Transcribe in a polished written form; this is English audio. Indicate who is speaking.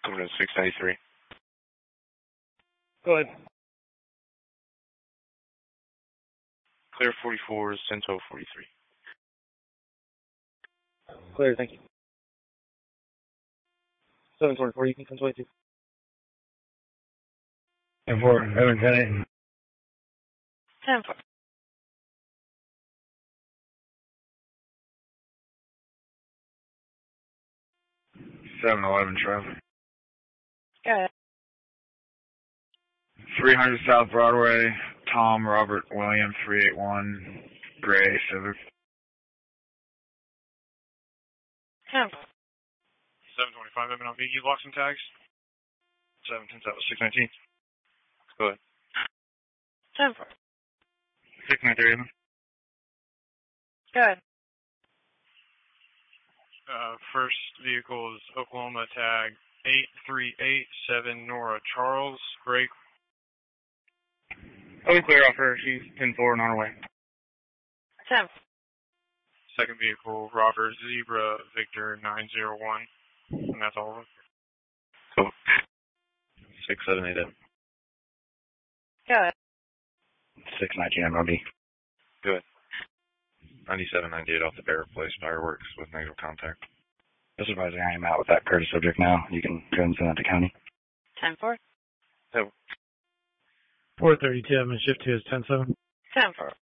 Speaker 1: Coming in 693.
Speaker 2: Go ahead.
Speaker 1: Clear 44, Cento 43.
Speaker 2: Clear, thank you. 724, you can come 22.
Speaker 3: 10-4, Evan 10-8.
Speaker 4: 10-4.
Speaker 3: Seven 11 Travel.
Speaker 4: Go ahead.
Speaker 3: 300 South Broadway, Tom Robert William 381, Gray Civic.
Speaker 4: 10-4.
Speaker 5: 725 Evan on VG, locks and tags. 710 South 619.
Speaker 1: Go ahead.
Speaker 4: 10-4.
Speaker 5: 693 Evan.
Speaker 4: Go ahead.
Speaker 5: First vehicle is Oklahoma tag 8387 Nora Charles, Gray.
Speaker 2: Okay, clear off her. She's 10-4 and on her way.
Speaker 4: 10-4.
Speaker 5: Second vehicle, Robert Zebra Victor 901. And that's all of them.
Speaker 1: Cool. 678 Evan.
Speaker 4: Go ahead.
Speaker 3: 619 MLB.
Speaker 1: Good. 9798 off the Bear Place Fireworks with negative contact.
Speaker 3: Just advising I am out with that Curtis subject now. You can go and send that to county.
Speaker 4: 10-4.
Speaker 2: 432, I'm going to shift to his 10-7.
Speaker 4: 10-4.